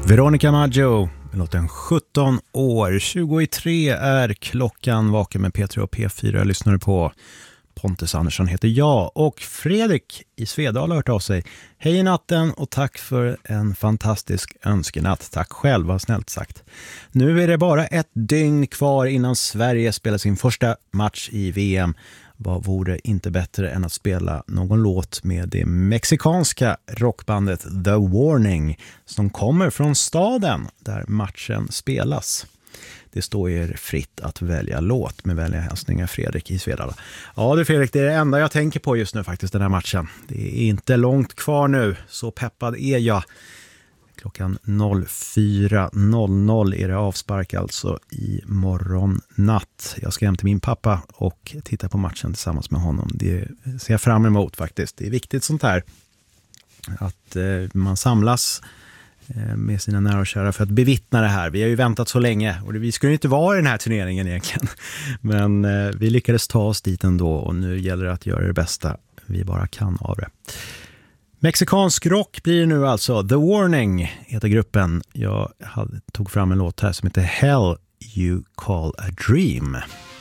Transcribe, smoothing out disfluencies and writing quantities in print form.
Veronica Maggio, låten 17 år, 23 är klockan, vaken med P3 och P4 lyssnar på. Pontus Andersson heter jag och Fredrik i Svedala har hört av sig. Hej i natten och tack för en fantastisk önskenatt. Tack själv, vad snällt sagt. Nu är det bara ett dygn kvar innan Sverige spelar sin första match i VM. Vad vore inte bättre än att spela någon låt med det mexikanska rockbandet The Warning som kommer från staden där matchen spelas. Det står er fritt att välja låt. Med vänliga hälsningar Fredrik i Svedala. Ja du Fredrik, det är det enda jag tänker på just nu faktiskt, den här matchen. Det är inte långt kvar nu, så peppad är jag. Klockan 04.00 är det avspark alltså i morgon natt. Jag ska hem till min pappa och titta på matchen tillsammans med honom. Det ser jag fram emot faktiskt. Det är viktigt sånt här att man samlas med sina nära och kära för att bevittna det här. Vi har ju väntat så länge och vi skulle ju inte vara i den här turneringen egentligen. Men vi lyckades ta oss dit ändå och nu gäller det att göra det bästa vi bara kan av det. Mexikansk rock blir nu alltså. The Warning heter gruppen. Jag tog fram en låt här som heter Hell You Call a Dream.